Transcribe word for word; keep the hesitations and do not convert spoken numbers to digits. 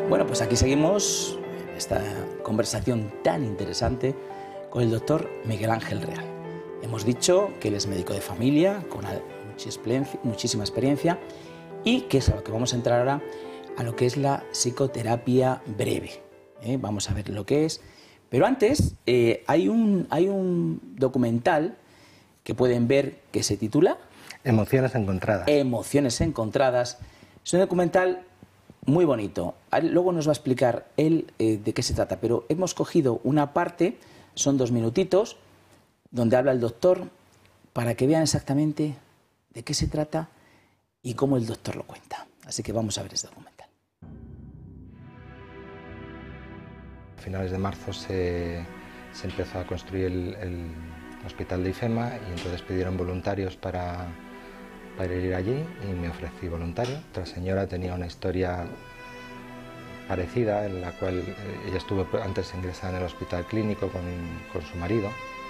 Bueno, pues aquí seguimos esta conversación tan interesante con el doctor Miguel Ángel Real. Hemos dicho que él es médico de familia, con muchísima experiencia, y que es a lo que vamos a entrar ahora, a lo que es la psicoterapia breve. ¿eh? Vamos a ver lo que es. Pero antes, eh, hay, un, hay un documental que pueden ver que se titula... Emociones encontradas. Emociones encontradas. Es un documental muy bonito. Luego nos va a explicar él eh, de qué se trata, pero hemos cogido una parte, son dos minutitos, donde habla el doctor, para que vean exactamente de qué se trata y cómo el doctor lo cuenta. Así que vamos a ver este documental. A finales de marzo se, se empezó a construir el, el hospital de IFEMA y entonces pidieron voluntarios para, para ir allí y me ofrecí voluntario. Otra señora tenía una historia parecida en la cual ella estuvo antes ingresada en el hospital clínico con, con su marido.